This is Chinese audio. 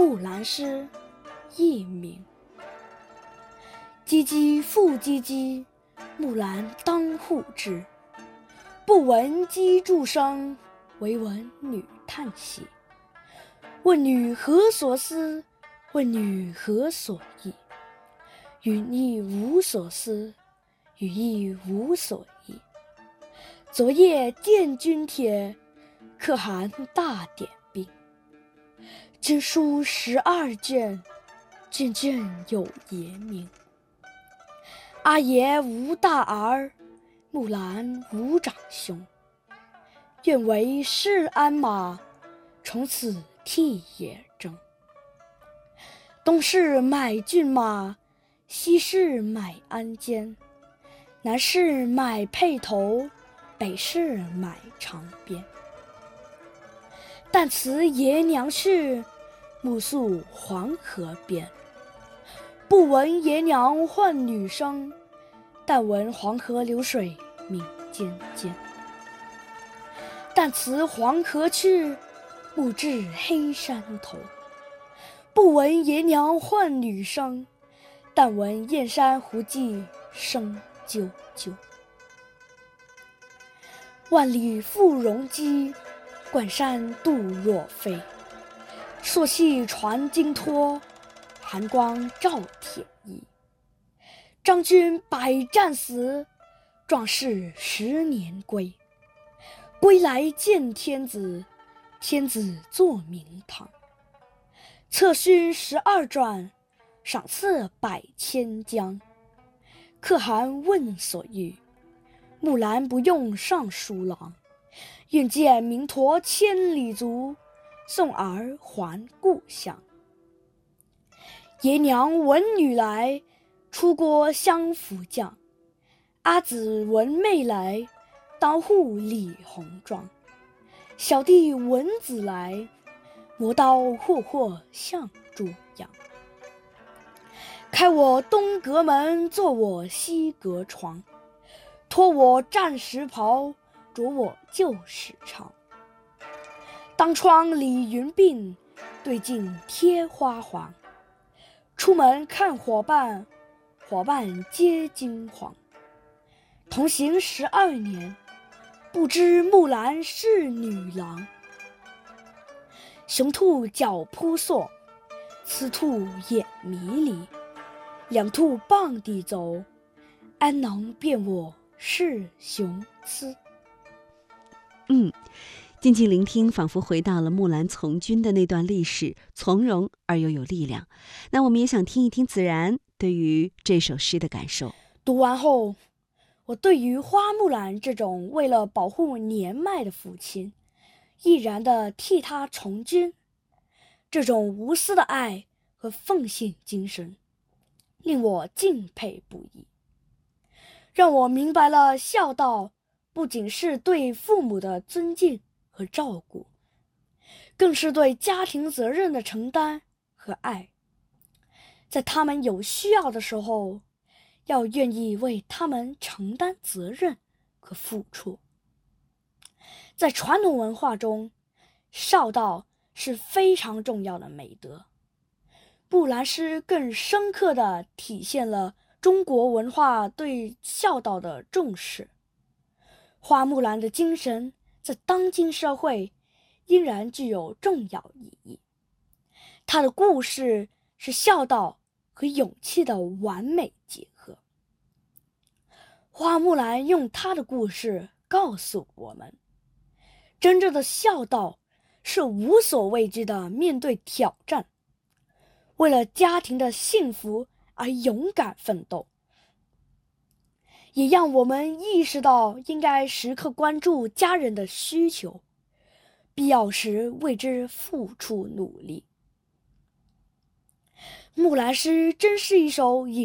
木兰诗佚名。唧唧复唧唧，木兰当户织。不闻机杼声，惟闻女叹息。问女何所思？问女何所忆？语亦无所思，语亦无所忆。昨夜见军帖，可汗大点兵。经书12卷，卷卷有爷名。阿爷无大儿，木兰无长兄。愿为市鞍马，从此替爷征。东市买骏马，西市买鞍鞯。南市买辔头，北市买长鞭。但辞爷娘去，暮宿黄河边。不闻爷娘唤女声，但闻黄河流水鸣溅溅。但辞黄河去，暮至黑山头。不闻爷娘唤女声，但闻燕山胡骑声啾啾。万里赴戎机，关山度若飞。朔气传金柝，寒光照铁衣。张军百战死，壮士10年归。归来见天子，天子坐明堂。策勋12转，赏赐百千将。可汗问所欲，木兰不用尚书郎。愿见明陀千里足，送儿还故乡。爷娘闻女来，出郭相扶将。阿姊闻妹来，当户理红妆。小弟闻姊来，磨刀霍霍向猪羊。开我东阁门，坐我西阁床。脱我战时袍，着我旧时裳。当窗理云鬓，对镜贴花黄。出门看伙伴，伙伴皆惊惶。同行12年，不知木兰是女郎。雄兔脚扑朔，雌兔眼迷离。两兔傍地走，安能辨我是雄雌？ 静静聆听，仿佛回到了木兰从军的那段历史，从容而又有力量。那我们也想听一听子然对于这首诗的感受。 读完后，我对于花木兰这种为了保护年迈的父亲，毅然地替他从军，这种无私的爱和奉献精神，令我敬佩不已，让我明白了孝道不仅是对父母的尊敬和照顾，更是对家庭责任的承担和爱。在他们有需要的时候，要愿意为他们承担责任和付出。在传统文化中，孝道是非常重要的美德。木兰诗更深刻地体现了中国文化对孝道的重视。花木兰的精神在当今社会依然具有重要意义。她的故事是孝道和勇气的完美结合。花木兰用她的故事告诉我们，真正的孝道是无所畏惧地面对挑战，为了家庭的幸福而勇敢奋斗，也让我们意识到应该时刻关注家人的需求，必要时为之付出努力。木兰诗真是一首